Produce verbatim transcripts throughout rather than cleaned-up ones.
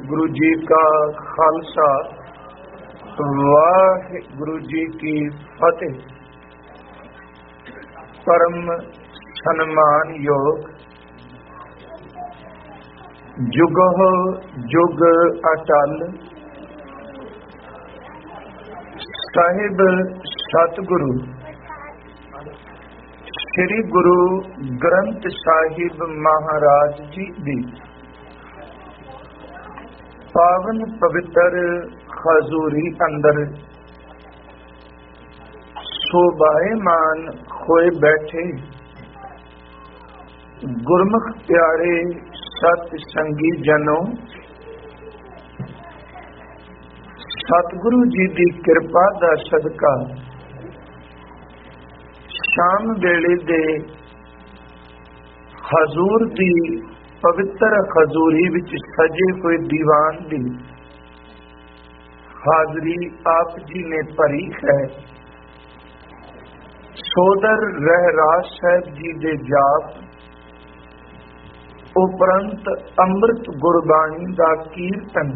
वाहिगुरु जी का खालसा वाहिगुरु जी की फतेह। परम सन्मान योग जुगो जुग अटल साहिब सतगुरु श्री गुरु ग्रंथ साहिब महाराज जी दी पावन पवित्र हजूरी अंदर शोभायमान होए बैठे गुरमुख प्यारे सत संगी जनों, सतगुरु जी की कृपा दा सदका शाम वेले दे हजूर दी पवित्र हजूरी विच सजे हुए दीवान दी हाजरी आप जी ने भरी है। सोदर रहराज साहब जी दे जाप उपरंत अमृत गुरबाणी दा कीर्तन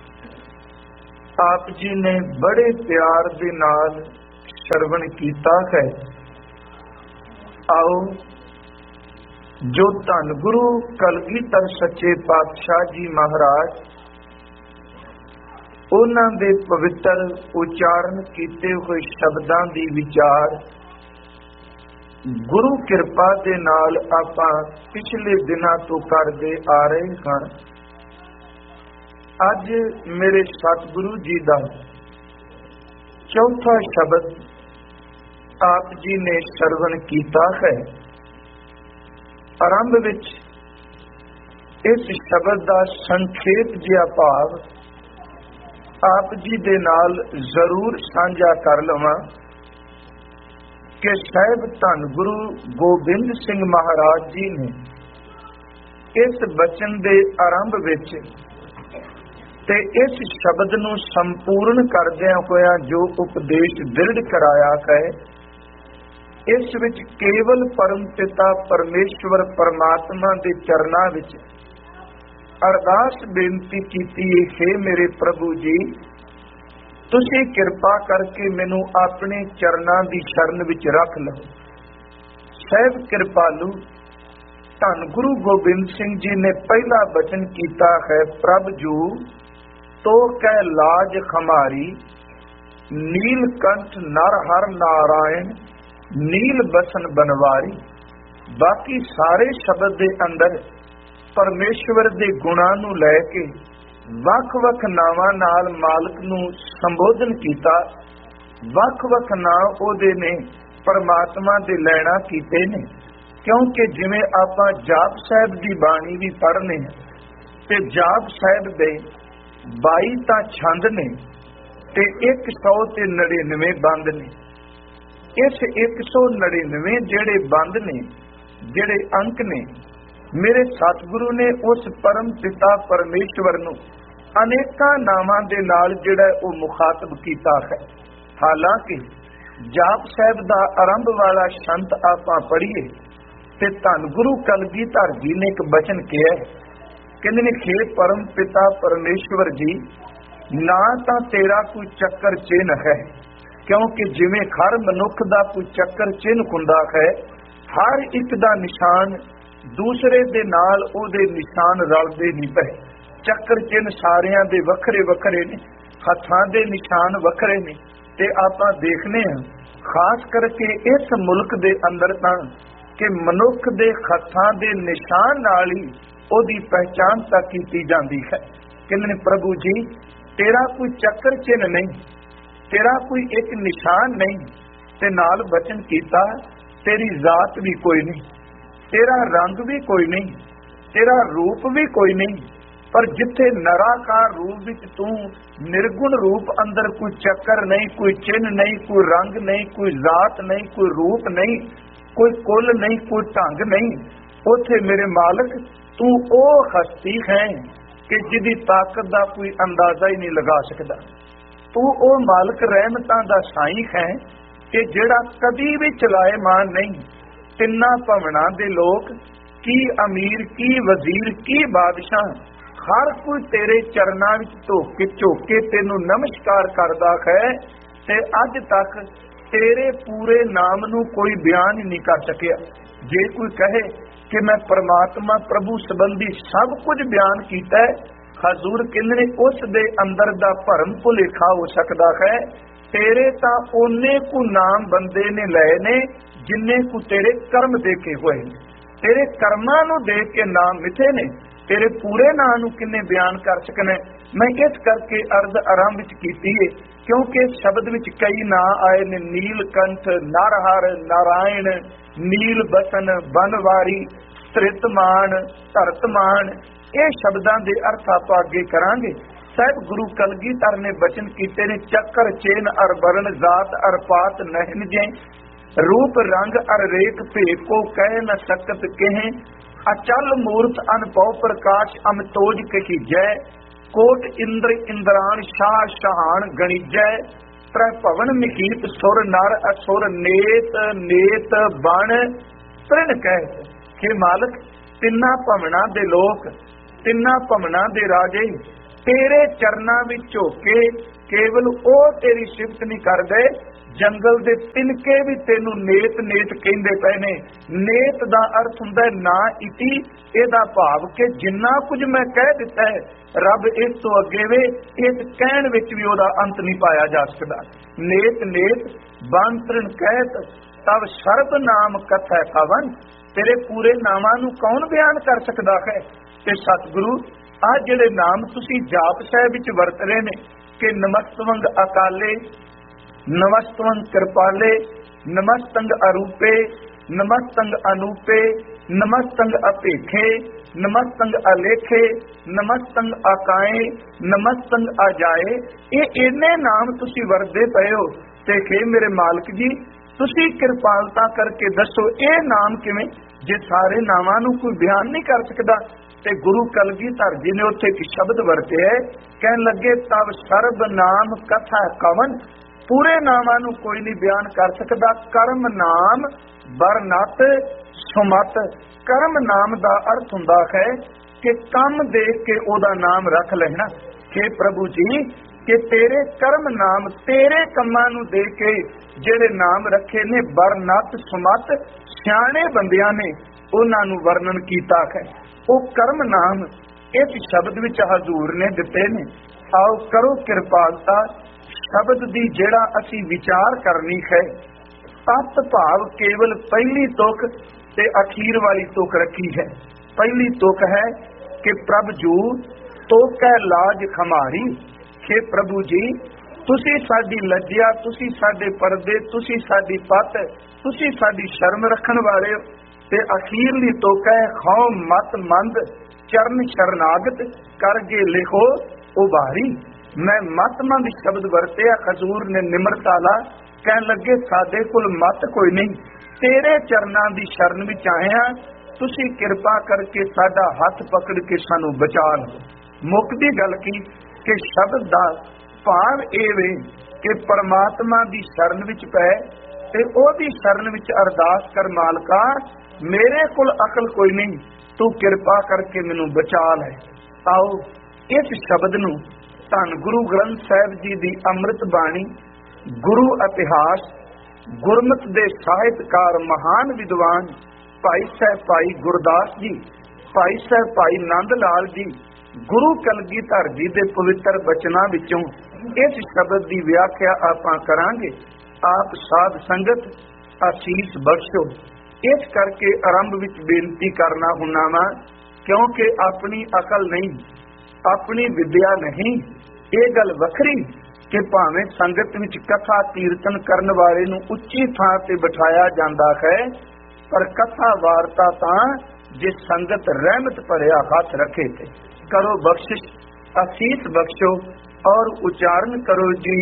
आप जी ने बड़े प्यार दे नाल श्रवण कीता है। आओ जो धन गुरु कलगीधर सच्चे पातशाह जी महाराज उन्हां दे पवित्र उचारण कीते हुए शब्दां दी विचार गुरु कृपा दे नाल आपां पिछले दिनां तो करदे आ रहे हां। अज मेरे सतगुरु जी दा चौथा शब्द आप जी ने श्रवण कीता है। आरंभ विच इस शब्द का संक्षेप जिहा भाव आप जी दे नाल जरूर साझा कर लवां कि साहिब धन गुरु गोबिंद सिंह महाराज जी ने इस बचन दे आरंभ विच ते इस शब्द नूं संपूर्ण करदिआं होइआं जो उपदेश दृढ़ कराया है, इस विच केवल परम पिता परमेश्वर परमात्मा के चरना विच अरदास बेनती कीती है, मेरे प्रभु जी तुसी कृपा करके मैनू अपने चरना की शरण विच रख लो। साहिब कृपालू धन गुरु गोबिंद सिंह जी ने पहला वचन कीता है, प्रभ जू तो कह लाज खमारी नीलकंठ नर हर नारायण नील बसन बनवारी। बाकी सारे शब्द दे अंदर परमेश्वर दे गुणां नूं लैके वख वख नावां नाल मालक नूं संबोधन कीता। वख वख नाम ओदे ने परमात्मा दे लैणा कीते ने, क्योंकि जिवें आपां जाप साहिब दी बाणी भी पढ़ने ते जाप साहिब दे बाई तां छंद ने ते एक सौ ते नड़िनवे बंद ने। इस एक सौ नड़िनवे जेड़े बंद ने, जेड़े अंक ने, मेरे सतगुरु ने उस परम पिता परमेश्वर नूं अनेकां नावां दे नाल जेड़ा वो मुखातब कीता है। हालांकि जाप साहिब दा आरंभ वाला शंत आपां पढ़ीए ते धन गुरु कलगीधर जी ने एक बचन किया है, कहंदे ने हे परम पिता परमेश्वर जी ना तां तेरा कोई चक्कर चिन्ह है, क्योंकि जिवें हर मनुख दा कोई चक्कर चिन्ह हुंदा है, हर एक दा निशान दूसरे दे नाल ओदे निशान रलदे नहीं पए। चक्कर चिन्ह सारियां दे वखरे वखरे ने, हत्थां दे निशान वखरे ने ते आपां देखने हां खास करके इस मुल्क दे अंदर तां कि मनुख दे हत्थां दे निशान नाल ही ओदी पहचान तक कीती जांदी है। कहंदे ने प्रभु जी तेरा कोई चक्कर चिन्ह नहीं, तेरा कोई एक निशान नहीं, ते नाल बचन कीता तेरी जात भी कोई नहीं, तेरा रंग भी कोई नहीं, तेरा रूप भी कोई नहीं, पर जिथे निराकार रूप विच तू निर्गुण रूप अंदर कोई चक्कर नहीं, कोई चिन्ह नहीं, कोई रंग नहीं, कोई जात नहीं, कोई रूप नहीं, कोई कुल नहीं, कोई ढंग नहीं, उथे मेरे मालक तू ओ हस्ती है कि जिहदी ताकत दा कोई अंदाजा ही नहीं लगा सकदा। तू ओ मालक रहमतां दा साईं है कि जिहड़ा कदी भी चलाएमान नहीं। तिन्ना भवनां दे लोक की अमीर की वजीर की बादशाह हर कोई तेरे चरनां विच झुक के झुक के तेनू नमस्कार करदा है ते अज तक तेरे पूरे नाम नू कोई बयान ही नहीं कर सकिया। जे कोई कहे कि मैं परमात्मा प्रभु संबंधी सब कुछ बयान कीता है, हजूर कहंदे ने उस दे अंदर दा भरम भुलेखा हो सकदा है। तेरे तां ओने को नाम बंदे ने लए ने जिन्ने को तेरे कर्म देखे हुए ने, तेरे कर्मां नू देख के नाम मिथे ने, तेरे पूरे नाम नू किन्ने बयान कर सकने। मैं इस करके अर्ध आरंभ विच कीती है क्योंकि शब्द विच कई ना आए ने, नीलकंठ, नरहर, नारायण, नील बसन, बनवारी, स्त्रितमान, धरतमान, ये शब्दां दे अर्थ आपां अगे करांगे। साहिब गुरु कलगीधर ने बचन कीते ने, चक्कर चेन अर वरण, जात अर पात नहन जै, रूप रंग अर रेख भेद को कह न सकत कहें, अचल मूर्त अनपौ प्रकाश अमतोज कही जय, कोट इंद्र इंद्रान शाह शहान गणिजय, त्रै भवन मिकीत सुर नर असुर, नेत नेत बण तृण कह। हे मालक, तिन्ना भवना दे लोक, तिन्ना भवना दे राजे तेरे चरनां विच झुके केवल ओ तेरी सिफत नहीं करदे, जंगल दे तिनके भी तेनू नेत नेत कहंदे पए ने। नेत दा अर्थ हुंदा ना इति, इहदा भाव कि जिन्ना कुछ मैं कह दिता है रब इस तो अगे वे, इस कहण विच भी ओहदा अंत नहीं पाया जा सकदा। नेत नेत बांतरण कहत तब सर्ब नाम कथै कवन, तेरे पूरे नामां नू कौन बयान कर सकदा है। ते सतगुरु आ जिहड़े नाम तुसी जाप साहिब विच वरत रहे ने कि नमस्तवंग अकाले, नमस्तवंग कृपाले, नमस्तंग अरूपे, नमस्तंग अनूपे, नमस्तंग अपेखे, नमस्तंग अलेखे, नमस्तंग अकाए, नमस्तंग अजाए, ये इन्ने नाम तुसी वरदे पए हो। ते खे मेरे मालक जी तुसी कृपालता करके दसो ये नाम किवें, जे सारे नामां नू कोई बयान नहीं कर सकदा। ते गुरु कलगीधर जी ने उत्थे एक शब्द वरते है, कहन लगे तब सर्ब नाम कथा कवन, पूरे नामां नू कोई नहीं बयान कर सकदा। कर्म नाम बरनत सुमत, कर्म नाम दा अर्थ हुंदा है कि कम देख के ओदा नाम रख लेना। कि प्रभु जी कि तेरे कर्म नाम तेरे कम्मां नू देख के जेड़े नाम रखे ने बरनत सुमत, सियाणे बंदियां ने उन्हां नू वर्णन कीता है। वो कर्म नाम इस शब्द विच हजूर ने दिते ने। आओ करो कृपालता, शब्द दी जेड़ा असी विचार करनी है, तत् भाव केवल पहली तुक ते अखीर वाली तुक रखी है। पहली तुक है कि प्रभु जू तुक है लाज खमारी, हे प्रभु जी तुसी साडी लज्जा, तुसी साडे पर्दे, तुसी साडी पत, तुसी साडी शर्म रखण वाले हो। ते अखीरली तुक है खौ मत मंद, चरण शरनागत करगे लिखो उबारी। मैं मत मंद शब्द वरते हजूर ने निमरता ला, कहन लगे साडे कोल मत कोई नहीं, तेरे चरनां दी शरण विच आए हां, तुसी किरपा करके साडा हथ पकड़ के सानू बचा लो। मुक्ति गल की कि शब्द दा भाव ये वे कि परमात्मा दी शरण विच पै ते ओदी शरण विच अरदास कर, मालका मेरे कोल अकल कोई नहीं, तू किरपा करके मैनू बचा ले। आओ इस शब्द नू धन गुरु ग्रंथ साहिब जी दी अमृत बाणी, गुरु इतिहास, गुरमत दे ਸਾਹਿਤਕਾਰ महान विद्वान भाई साहब भाई गुरदास जी, भाई साहब भाई नंद लाल जी, गुरु कलगीधर जी दे पवित्र बचनां विचों इस शब्द की व्याख्या आपां करांगे। आप साध संगत आशीष बख्शो। इस करके आरंभ विच बेनती करना हुन्ना वा, क्योंकि अपनी अकल नहीं, अपनी विद्या नहीं, ये गल वखरी कि भावें संगत विच कथा कीर्तन करन वाले नूं उच्ची थां ते बिठाया जांदा है, पर कथा वार्ता तां जे संगत रहमत भरिया हथ रखे थे। करो बख्शिश, आशीष बख्शो और उच्चारण करो जी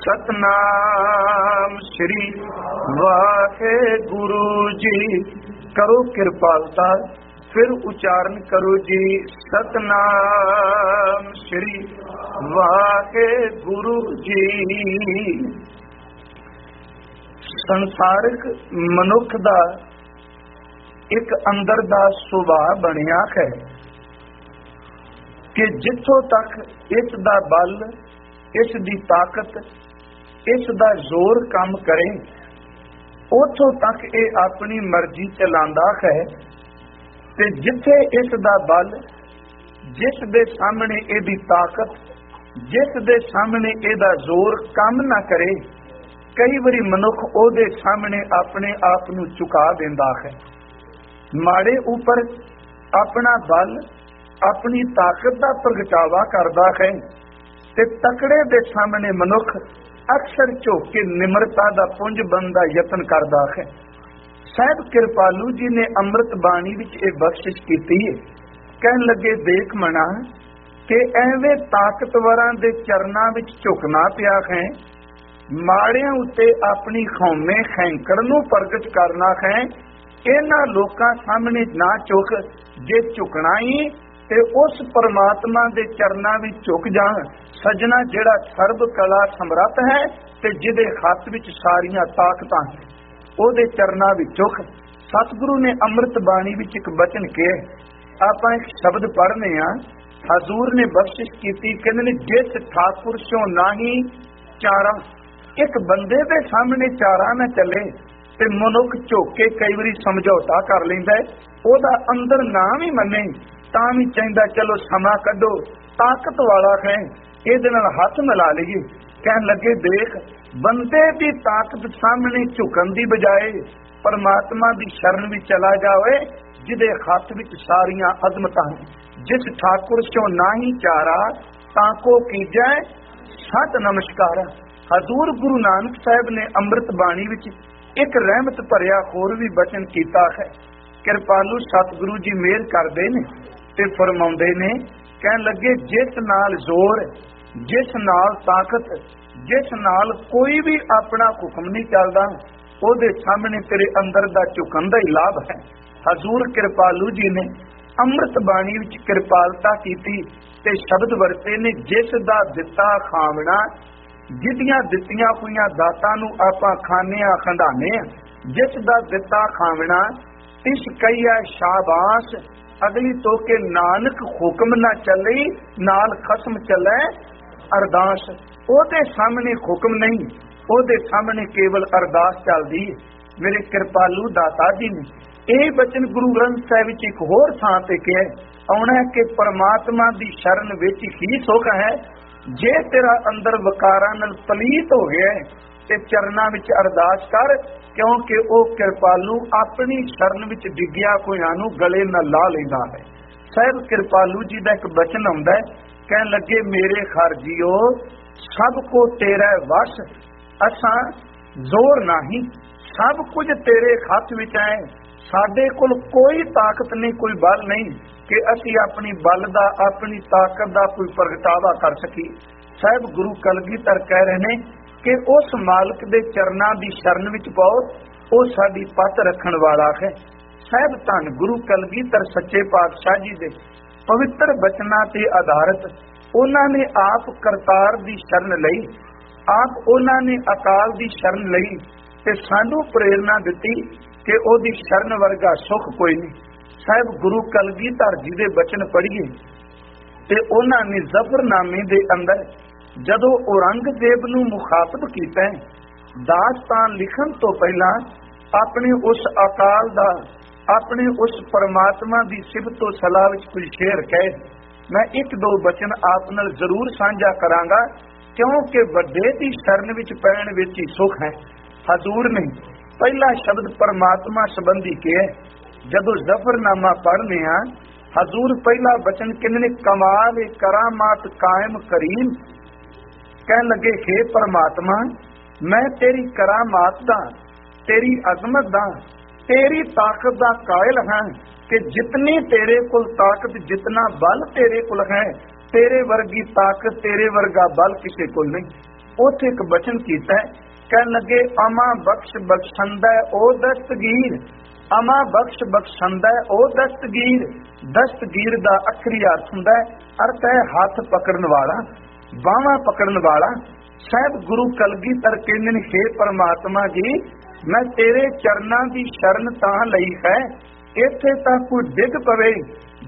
सतनाम श्री वाहे गुरु जी। करो कृपालता, फिर उच्चारण करो जी सतनाम श्री वाहे गुरु जी। संसारिक मनुख दा एक अंदर दा सुभाव बनिया है कि जिथों तक इस दा बल, इस दी ताकत, इस दा जोर काम करे, उथों तक ये अपनी मर्जी चलांदा है। ते जिथे इस दा बल, जिस दे सामने इहदी ताकत, जिस दे सामने इहदा जोर काम ना करे, कई बारी मनुख ओहदे सामने अपने आप नूं झुका दिंदा है। माड़े उपर अपना बल, अपनी ताकत का प्रगटावा करता है, ते तकड़े दे सामने मनुख अक्सर झुक के निमरता का पुंज बनने का यतन करता है। साहिब कृपालू जी ने अमृत बाणी विच ये बख्शिश की है। कहन लगे, देख मना कि एवें ताकतवरां दे चरनां विच झुकना पिया है, माड़ियां उत्ते अपनी खौमे खैंकड़ नूं प्रगट करना है। इन्हां लोकां सामने ना झुक, जे झुकना ही ते उस परमात्मा दे चरनां विच झुक जा। सजना जिहड़ा सर्ब कला समर्थ है ते जिहदे हत्थ विच सारियां ताकतां है, ओहदे चरनां विच झुक। सतगुरु ने अमृत बाणी विच एक बचन कहे, आपां एक शब्द पढ़ने आ। हजूर ने बख्शिश कीती, कहंदे ने, जिस ठाकुर सो नाही चारा, एक बंदे दे सामने चारा ना चले ते मनुख झुक के कई बारी समझौता कर लैंदा है, ओहदा अंदर ना भी मने तां भी चाहिदा चलो समा कढो, ताकत वाला है, इहदे नाल हथ मिला लईए। कहन लगे, देख बंदे दी ताकत सामने झुकन दी बजाए परमात्मा दी शरण विच चला जावे, जिहदे हथ विच सारियां अजमतां हैं। जिस ठाकुर सो नाही चारा, ताको कीजै सत नमस्कार। हजूर गुरु नानक साहिब ने अमृत बाणी विच एक रहमत भरिया होर भी बचन कीता है। कृपालू सतगुरु जी मेहर करदे ने ते फरमाउंदे ने, कहन लगे, जिस नाल जोर, जिस नाल ताकत, जिस नाल कोई भी अपना हुक्म नहीं चलदा, ओहदे सामने तेरे अंदर दा झुकन दा ही लाभ है। हजूर कृपालू जी ने अमृत बाणी विच कृपालता कीती ते शब्द वरते ने, जिस दा दिता खावना, जिहदियां दित्तियां होईयां दातां नूं आपां खाने आ खंडाने आ, जिस दा दिता खावना तिस कईया शाबाश, अगली तो के नानक हुक्म ना चले, नाल खसम चले अरदास। ओहदे सामने हुक्म नहीं, ओहदे सामने केवल अरदास चलदी है। मेरे कृपालू दाता जी ने यह बचन गुरु ग्रंथ साहिब विच एक होर थां ते कहा आउणा है कि परमात्मा दी शरण विच ही सुख है। जे तेरा अंदर वकारां नाल पलीत हो गया ते चरनां विच अरदास कर, क्योंकि वह कृपालू अपनी शरण विच डिग्गिया कोइयां नूं गले नाल ला लैंदा है। साहिब कृपालू जी दा एक बचन आउंदा है, कहन लगे, मेरे खरजियो सब को तेरा वश, असां जोर नहीं, सब कुछ तेरे हथ विच है। साडे कोल कोई ताकत नहीं, कोई बल नहीं कि असी अपनी बल दा, अपनी ताकत दा कोई प्रगटावा कर सकी। साहिब गुरु कलगीधर कह रहे ने कि उस मालिक दे चरनां दी शरण विच पाओ, वो साडी पत रखण वाला है। साहिब धन गुरु कलगीधर सच्चे पातशाह जी दे पवित्र बचनां ते आधारित उन्हां ने आप करतार दी शरण लई, आप उन्हां ने अकाल दी शरण लई ते सानू प्रेरणा दिती कि ओदी शरण वर्गा सुख कोई नहीं। साहिब गुरु कलगीधर जी दे बचन पढ़िए ते उन्हां ने जफरनामे दे अंदर जदों औरंगजेब नूं मुखातब कीता, दास्तान लिखण तो पहला अपने उस अकाल दा, अपने उस परमात्मा दी सिफत तो सलाह विच कुछ शेर कहे। मैं एक दो बचन आप नाल जरूर साझा करांगा, क्योंकि वड्डे दी शरण विच पैण विच ही सुख है। हजूर ने पहला शब्द परमात्मा संबंधी के जदों जफरनामा पढ़ने आ, हजूर पहला बचन कहने ने, कमाल करामात कायम करीम। कहन लगे, हे परमात्मा, मैं तेरी करामात दा, तेरी अजमत दा, तेरी ताकत दा कायल हां कि जितनी तेरे कुल ताकत, जितना बल तेरे कुल है, तेरे वर्गी ताकत, तेरे वर्गा बल किसी कुल नहीं। उथे एक बचन कीता है, कहन लगे, अमा बख्श बख्शंदा ओ दस्तगीर, अमा बख्श बख्शंदा ओ दस्तगीर। दस्तगीर दा अखरी अर्थ हुंदा है, अर्थ है हाथ पकड़न वाला, बावां पकड़न वाला। साहिब गुरु कलगीधर कहंदे ने, हे परमात्मा जी, मैं तेरे चरनां दी शरण तां लई है, इत्थे तां कोई डिग पवे,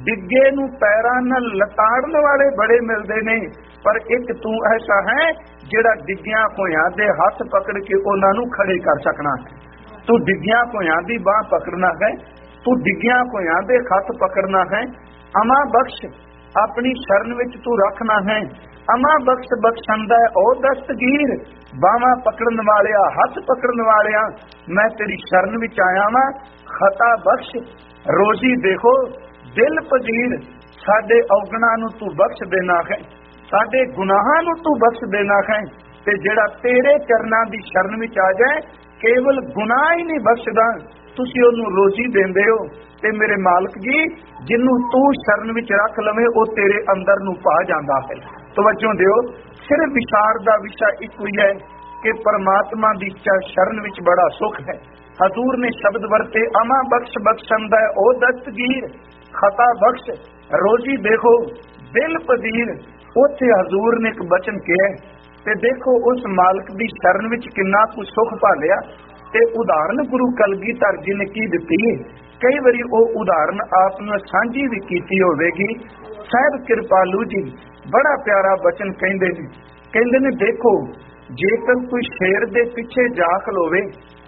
डिगे नूं पैरां नाल लताड़न वाले बड़े मिलदे ने, पर एक तू ऐसा है जिहड़ा डिग्गियां होयां दे हथ पकड़ के उन्हां नूं खड़े कर सकना है। तू डिग्गियां होयां दी बाह पकड़ना है, तू डिग्गियां होयां दे हथ पकड़ना है। अमा बख्श अपनी शरण विच तू रखना है। अमा बख्श बख्शंदा है ओ दस्तगीर, बावां पकड़न वालिया, हथ पकड़न वालिया, मैं तेरी शरण विच आया वां। खता बख्श रोजी देखो दिल पजीर, साडे औगणा नूं तू बख्श देना है, साडे गुनाहां नूं तू बख्श देना है। ते जिहड़ा तेरे चरनां दी शरण विच आ जाए, केवल गुनाह ही नहीं बख्शदा, तुसीं ओनूं रोजी देंदे हो। ते मेरे मालक जी जिन्नू तू शरण विच रख लवे ओ तेरे अंदर नूं पा जांदा है। तवज्जो दिओ, सिर्फ विचार दा विषय इक ही है कि परमात्मा दी शरण विच बड़ा सुख है। हजूर ने शब्द वरते अमा बख्श बख्शंदा है ओ दस्तगीर, खता बख्श रोजी देखो दिल पदीर। उत्थे हजूर ने एक बचन कहा ते देखो उस मालिक दी शरण विच किन्ना कुछ सुख भालिया। ते उदाहरण गुरु कलगीधर जी ने की दिती है। कई बारी वो उदाहरण आप नूं सांझी भी कीती होवेगी। साहिब कृपालू जी बड़ा प्यारा बचन कहंदे ने, कहंदे ने देखो जेकर कोई शेर दे पिछे जा खलोवे,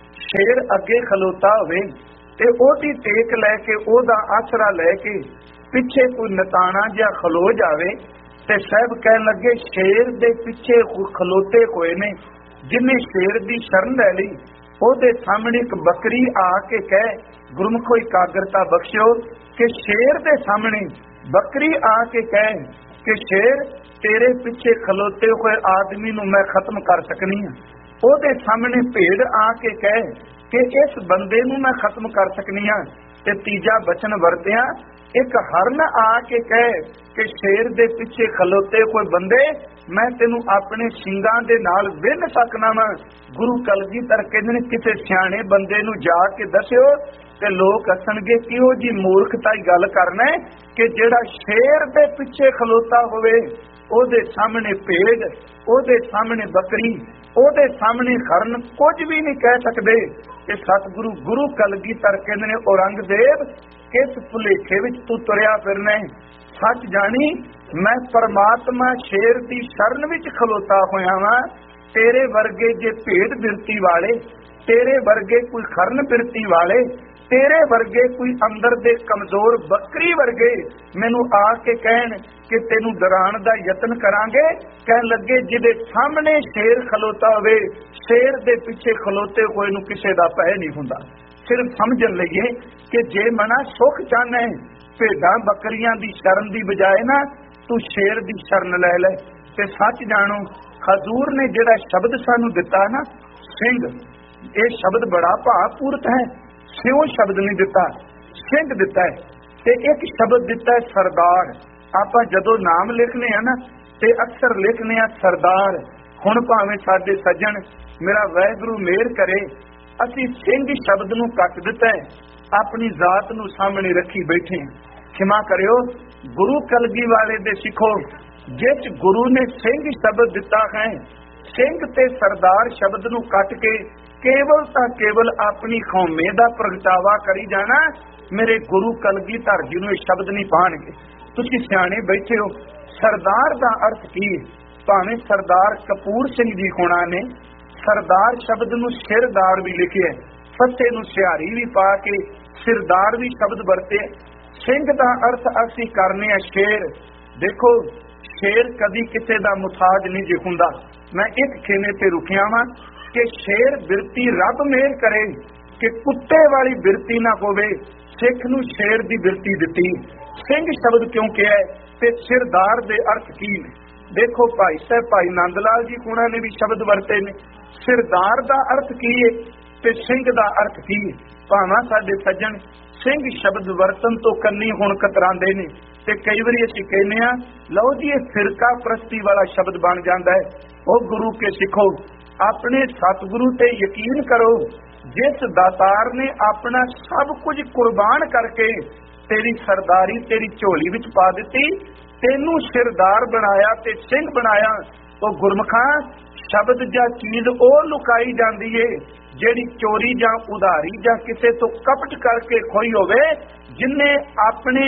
शेर अगे खलोता होवे ते ओदी टेक लैके ओदा आसरा लैके पिछे कोई नताना जिहा खलो जावे ते साहब कहन लगे शेर दे पिछे खलोते होए ने जिन्हें शेर दी शरण लै लई, ओदे सामने एक बकरी आके कहे गुरमुखो एकाग्रता बख्शियो कि शेर दे सामने बकरी आके कहे कि शेर तेरे पिछे खलोते हुए आदमी नूं मैं खत्म कर सकनी हां। ओदे सामने भेड़ आके कहे कि इस बंदे नूं मैं खत्म कर सकनी हां। ते तीजा बचन वरतिया एक हरन आके कहे कि शेर दे पिछे खलोते कोई बंदे मैं तेनू अपने सिंगां दे नाल विन सकना वा। गुरु कलगीधर कहंदे ने किसे सियाणे बंदे नू जाके दस्यो ते लोग हसणगे किहो जी मूर्खता ही गल करना है कि जेड़ा शेर दे पिछे खलोता होवे ओदे सामने भेड़, ओदे सामने बकरी, ओदे सामने खरन कुछ भी नहीं कह सकते। ये सतगुरु गुरु कलगीधर कहंदे ने औरंगजेब किस भुलेखे विच तू तुरिया फिरना है। सच जानी मैं परमात्मा शेर दी शरण विच खलोता होया वां। तेरे वर्गे जे भेड़ बिरती वाले, तेरे वर्गे कोई खरन बिरती वाले, तेरे वर्गे कोई अंदर दे कमजोर बकरी वर्गे मैनू आके कहन कि तेनू डराण दा यतन करांगे, कहन लगे जिदे सामने शेर खलोता होवे शेर दे पिछे खलोते होए नू किसे दा पै नहीं हुंदा। सिर्फ समझन लईए कि जे मना सुख चाहना है भेडां बकरियां दी शरण दी बजाए ना तू शेर दी शरण लै ले। ते सच जानो हजूर ने जिहड़ा शब्द सानू दिता ना सिंह, ये शब्द बड़ा भावपूरत है। सिंह शब्द नहीं दिता, सिंह दिता है। ते एक शब्द दिता है सरदार। आपां जदों नाम लिखने हैं ना ते अक्सर लिखने सरदार। हुण भावें साडे सज्जन मेरा वाहिगुरू मेहर करे असीं सिंह शब्द नूं कट दिता है, अपनी जात नूं सामने रखी बैठे। क्षमा करियो गुरु कलगी वाले दे सिखो जिस गुरु ने सिंह शब्द दिता है, सिंह ते सरदार शब्द नूं कट के केवल तां केवल अपनी कौमे दा प्रगटावा करी जाना। मेरे गुरु कलगीधर जी नूं शब्द नहीं पाणगे। तुसीं सियाणे बैठे हो। सरदार दा अर्थ की है? भावें सरदार कपूर सिंह जी होना ने सरदार शब्द नूं सिरदार भी लिखिया, फत्ते नूं सिहारी भी पा के सिरदार भी शब्द वरते। सिंह दा अर्थ असीं करने आ शेर। देखो शेर कदी किसे दा मुताज नहीं जे हुंदा। मैं एक खेने ते रुकिया वां कि शेर बिरती रब मेहर करे कि कुत्ते वाली बिरती ना होवे। सिख नूं शेर दी बिरती दिती। सिंह शब्द क्यों कहा है ते सिरदार दे अर्थ की ने? देखो भाई साहब भाई नंद लाल जी हुणां ने भी शब्द वरते ने। सिरदार दा अर्थ की है ते सिंह दा अर्थ की है? भावां साडे सज्जन सिंह शब्द वरतन तो कन्नी हुण कतरांदे ने ते कई वारी असीं कहने आ लओ जी ये फिरका प्रस्ती वाला शब्द बन जांदा है। ओ गुरु के सिखो अपने सतगुरु ते यकीन करो जिस दातार ने अपना सब कुछ कुर्बान करके तेरी सरदारी तेरी झोली विच पा दिती, तेनू सिरदार बनाया ते सिंह बनाया। तो गुरमुखा शब्द जा चीज ओ लुकाई जांदी है जेड़ी चोरी जां उधारी जां किसे तो कपट करके खोई होवे, जिन्ने अपने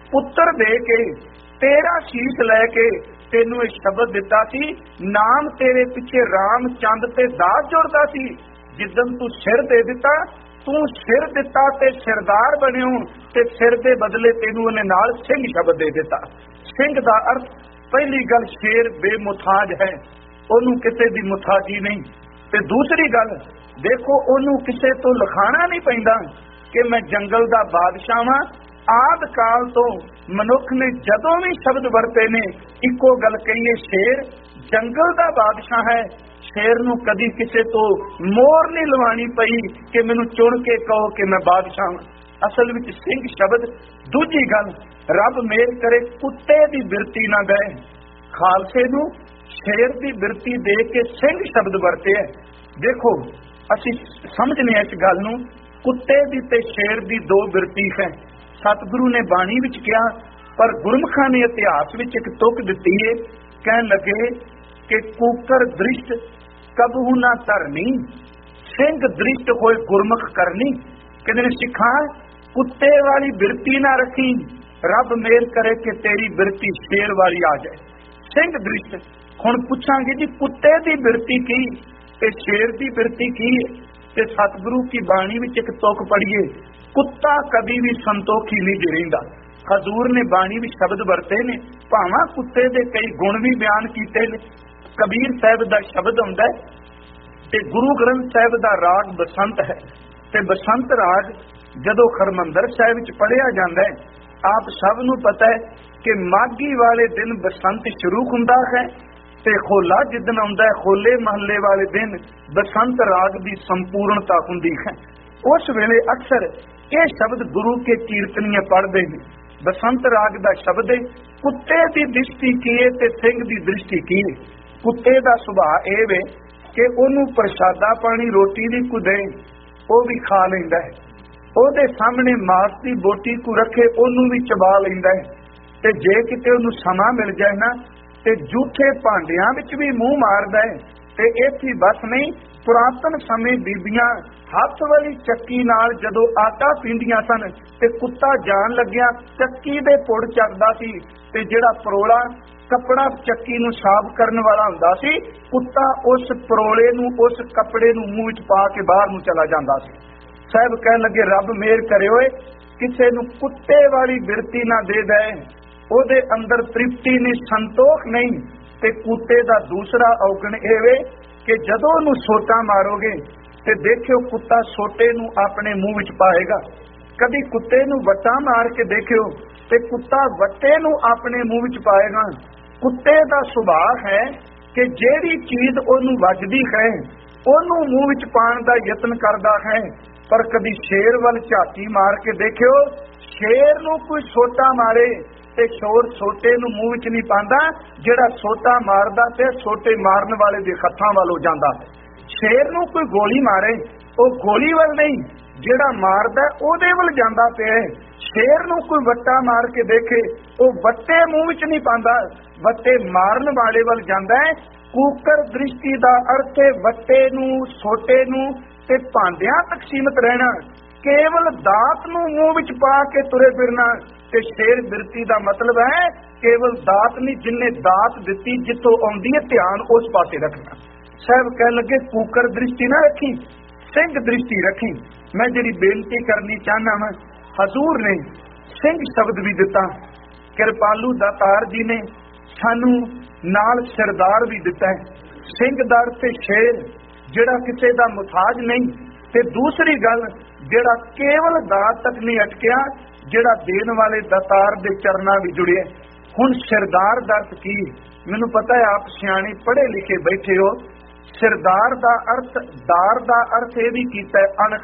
पुत्र दे के तेरा शीश लैके तेनू इह शब्द दिता सी, नाम तेरे पिछे राम चंद ते दास जुड़दा सी। जिदन तू सिर दे दिता, तू सिर दिता ते सिरदार बनियो, ते सिर दे बदले तेनू उहने नाल सिंह शब्द दे दिता। सिंह दा अर्थ पहली गल शेर बेमुथाज है, ओनू किसे दी मुथाजी नहीं। ते दूसरी गल देखो, ओनू किसे तो लिखाना नहीं पैंदा कि मैं जंगल दा बादशाह वां। आद काल तो मनुख ने जदों भी शब्द वरते ने इको गल कहीए, शेर जंगल दा बादशाह है। शेर नू कदी किसे तो मोर नहीं लवानी पई कि मैनू चुन के कहो कि मैं बादशाह हां। असल विच सिंह शब्द। दूजी गल, रब मेहर करे कुत्ते दी बिरती ना दे। खालसे नू शेर दी बिरती दे के सिंह शब्द वरते है। देखो असी समझने इस गल नू, कुत्ते दी ते शेर दी दो बिरती है। सतगुरु ने बाणी विच कहा, पर गुरमुखां ने इतिहास विच एक तुक दिती है, कहन लगे कि कूकर दृष्ट कबहू ना धरनी, सिंह दृष्ट होए गुरमुख करनी। कहते ने सिखा कुत्ते वाली बिरती ना रखी, रब मेहर करे कि तेरी बिरती शेर वाली आ जाए। सिंह दृष्ट। हुण पुछांगे जी कुत्ते दी बिरती की ते शेर दी बिरती की? ते सतगुरु की बाणी विच एक तुक पढ़िए, कुत्ता कभी भी संतोखी नहीं रहिंदा। हजूर ने बाणी विच शब्द वरते ने, भावां कुत्ते दे कई गुण भी बयान कीते ने। कबीर साहब दा शब्द हुंदा है ते गुरु ग्रंथ साहब दा राग बसंत है, ते बसंत राग जदों हरमंदर साहब विच पढ़िया जांदा है, आप सब नूं पता है कि माघी वाले दिन बसंत शुरू हुंदा है ते होला जिदन आउंदा है, होले महल्ले वाले दिन बसंत राग की संपूर्णता हुंदी है। उस वेले अक्सर ये शब्द गुरु के कीर्तनीय पढ़ते हैं। बसंत राग का शब्द है, कुत्ते की दृष्टि की है ते सिंह की दृष्टि की है। कुत्ते का सुभाव यह वे कि ओनू प्रसादा पानी रोटी भी को दे वो भी खा लैंदा है, ओदे सामने मांस की बोटी को रखे ओनू भी चबा लैंदा है, ते जे किते ओनू समा मिल जाए ना ते झूठे भांडियां विच भी मूंह मारदा है। ते इत्थे बस नहीं, पुरातन समय बीबियां हथ वाली चक्की नाल जदों आटा पींदियां सन ते कुत्ता जान लग्या चक्की दे पुड़ चढ़दा सी, ते जिहड़ा परोला कपड़ा चक्की नूं साफ करन वाला हुंदा सी, कुत्ता उस परोले नूं उस कपड़े नूं मूंह विच पा के बाहर नूं चला जांदा सी। साहब कहण लगे रब मेहर करे होए किसे नूं कुत्ते वाली बिरती ना दे दे, ओदे अंदर तृप्ति नहीं, संतोख नहीं। ते कुत्ते दा दूसरा औगण ये वे कि जदों नूं सोटा मारोगे ते देखियो कुत्ता सोटे नूं अपने मुंह विच पाएगा। कभी कुत्ते नूं वट्टा मार के देखियो ते कुत्ता वट्टे नूं अपने मुंह विच पाएगा। कुत्ते दा सुभाव है कि जेड़ी चीज ओनू वजदी है ओनू मुंह विच पाण दा यतन करदा है। पर कभी शेर वल झाती मार के देखियो, शेर नूं कोई सोटा मारे ते शोर सोटे नूं मूंह विच नहीं पांदा, जिहड़ा सोटा मारदा ते सोटे मारन वाले दे हत्थां वल हो जांदा। शेर नूं कोई गोली मारे ओ गोली वल नहीं, जिहड़ा मारदा ओदे वल जांदा पिया। शेर नूं कोई वट्टा मार के देखे ओ वट्टे मूंह विच नहीं पांदा, वट्टे मारन वाले वल जांदा है। कूकर दृष्टि दा अर्थ है वट्टे नूं सोटे नूं ते भांडियां तक सीमित रहना, केवल दात नूं मूंह विच पा के तुरे फिरना। ते शेर बिरती दा मतलब है केवल दात नहीं, जिन्ने दात दिती जिथों आउंदी है ध्यान उस पासे रखना। साहब कह लगे कूकर दृष्टि ना रखी, सिंह दृष्टि रखी। मैं जिहड़ी बेनती करनी चाहना वा, हजूर ने सिंह शब्द भी दिता, कृपालू दातार जी ने सानू नाल सरदार भी दिता है। सिंह दा अर्थ शेर जिहड़ा किसे दा मुताज नहीं, ते दूसरी गल जिहड़ा केवल दात तक नहीं अटकिया, जिहड़ा देन वाले दातार दे चरना भी जुड़े। हुण सरदार दा अर्थ की? मैनू पता है आप सियाणे पढ़े लिखे बैठे हो। सरदार दा अर्थ, दार दा अर्थ ये भी कीता है अणख।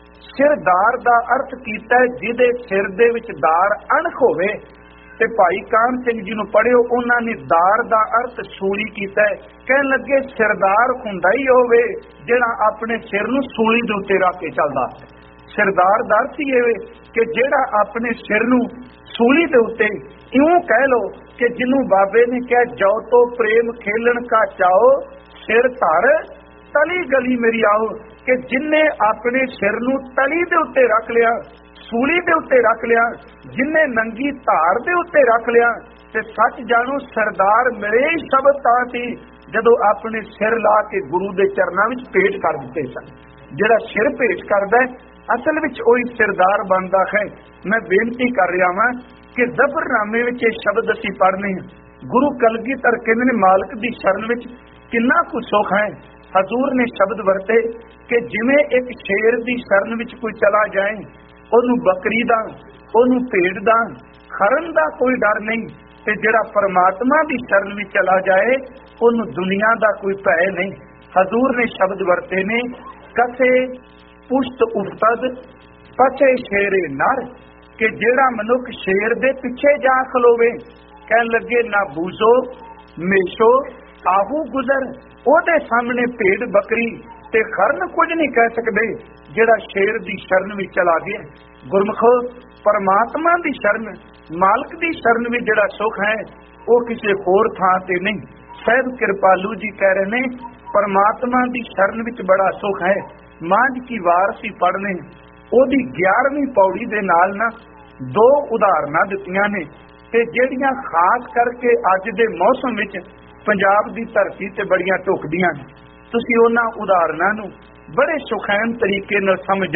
सिरदार दा अर्थ कीता है जिहदे सिर दे विच दार अणख होवे। ते भाई कान सिंह जी नूं पढ़ियो, उन्हां ने दार दा अर्थ सूली कीता है। कहण लगे सरदार हुंदा ही होवे जिहड़ा अपने सिर नूं सूली दे उत्ते रख के चलदा। सरदार दा अर्थ ही है कि जिहड़ा अपने सिर नूं सूली दे उत्ते, इउं कह लो कि जिन्हों बाबे ने कहा जाओ तो प्रेम खेलन का चाओ, सिर धर तली गली मेरी आओ, कि जिन्ने अपने सिर नूं तली दे उत्ते रख लिया, ਸੂਲੀ ਦੇ ਉੱਤੇ ਰੱਖ ਲਿਆ, ਜਿੰਨੇ ਨੰਗੀ ਧਾਰ ਦੇ ਉੱਤੇ ਰੱਖ ਲਿਆ। ਤੇ ਸੱਚ ਜਾਣੋ ਸਰਦਾਰ ਮੇਰੇ ਹੀ ਸ਼ਬਦ ਤਾਂ ਸੀ ਜਦੋਂ ਆਪਣੇ ਸਿਰ ਲਾ ਕੇ ਗੁਰੂ ਦੇ ਚਰਨਾਂ ਵਿੱਚ ਭੇਟ ਕਰ ਦਿੱਤੇ ਸਨ। ਜਿਹੜਾ ਸਿਰ ਭੇਟ ਕਰਦਾ ਅਸਲ ਵਿੱਚ ਉਹੀ ਸਰਦਾਰ ਬਣਦਾ ਹੈ। ਮੈਂ ਬੇਨਤੀ ਕਰ ਰਿਹਾ ਵਾਂ ਕਿ ਜ਼ਫਰਨਾਮੇ ਵਿੱਚ ਇਹ ਸ਼ਬਦ ਅਸੀਂ ਪੜ੍ਹਨੇ ਹਾਂ। ਗੁਰੂ ਕਲਗੀਧਰ ਕਹਿੰਦੇ ਨੇ ਮਾਲਕ ਦੀ ਸ਼ਰਨ ਵਿੱਚ ਕਿੰਨਾ ਕੁ ਸੁੱਖ ਹੈ। ਹਜ਼ੂਰ ਨੇ ਸ਼ਬਦ ਵਰਤੇ ਕਿ ਜਿਵੇਂ ਇੱਕ ਸ਼ੇਰ ਦੀ ਸ਼ਰਨ ਵਿੱਚ ਕੋਈ ਚਲਾ ਜਾਏ, ਉਹਨੂੰ ਬੱਕਰੀ ਦਾ, ਉਹਨੂੰ ਭੇਡ ਦਾ, ਖਰਨ ਦਾ ਕੋਈ ਡਰ ਨਹੀਂ, ਤੇ ਜਿਹੜਾ ਪਰਮਾਤਮਾ ਦੀ ਸ਼ਰਨ ਵਿੱਚ ਚਲਾ ਜਾਏ ਉਹਨੂੰ ਦੁਨੀਆ ਦਾ ਕੋਈ ਭੈ ਨਹੀਂ। ਹਜ਼ੂਰ ਨੇ ਸ਼ਬਦ ਵਰਤੇ ਨੇ, ਕਥੇ ਪੁਸ਼ਤ ਉਫਤਦ ਪਛੇ ਸ਼ੇਰੇ ਨਰ, ਕਿ ਜਿਹੜਾ ਮਨੁੱਖ ਸ਼ੇਰ ਦੇ ਪਿੱਛੇ ਜਾ ਖਲੋਵੇ, ਕਹਿਣ ਲੱਗੇ ਨਾ ਬੂਝੋ ਮੇਸ਼ੋ ਆਹੂ ਗੁਜ਼ਰ, ਉਹਦੇ ਸਾਹਮਣੇ ਭੇਡ ਬੱਕਰੀ ਤੇ ਖਰਨ ਕੁਝ ਨਹੀਂ ਕਹਿ ਸਕਦੇ। ਜਿਹੜਾ ਸ਼ੇਰ ਦੀ ਸ਼ਰਨ ਵਿੱਚ ਚਲਾ ਗਿਆ, ਗੁਰਮਖੋ ਪਰਮਾਤਮਾ ਦੀ ਸ਼ਰਨ, ਮਾਲਕ ਦੀ ਸ਼ਰਨ ਵਿੱਚ ਜਿਹੜਾ ਸੁੱਖ ਹੈ ਉਹ ਕਿਸੇ ਹੋਰ ਥਾਂ ਤੇ ਨਹੀਂ। ਸਾਹਿਬ ਕਿਰਪਾਲੂ ਜੀ ਕਹਿ ਰਹੇ ਨੇ ਪਰਮਾਤਮਾ ਦੀ ਸ਼ਰਨ ਵਿੱਚ ਬੜਾ ਸੁੱਖ ਹੈ। ਮਾਂਝ ਕੀ ਵਾਰ ਸੀ ਪੜ੍ਹਨੇ, ਉਹਦੀ ਗਿਆਰਵੀਂ ਪੌੜੀ ਦੇ ਨਾਲ ਨਾ ਦੋ ਉਦਾਹਰਨਾਂ ਦਿੱਤੀਆਂ ਨੇ, ਤੇ ਜਿਹੜੀਆਂ ਖਾਸ ਕਰਕੇ ਅੱਜ ਦੇ ਮੌਸਮ ਵਿੱਚ ਪੰਜਾਬ ਦੀ ਧਰਤੀ ਤੇ ਬੜੀਆਂ ਢੁਕਦੀਆਂ ਨੇ। ਤੁਸੀਂ ਉਹਨਾਂ ਉਦਾਹਰਨਾਂ ਨੂੰ ਬੜੇ ਸੁਖੈਨ ਤਰੀਕੇ ਨਾਲ ਸਮਝ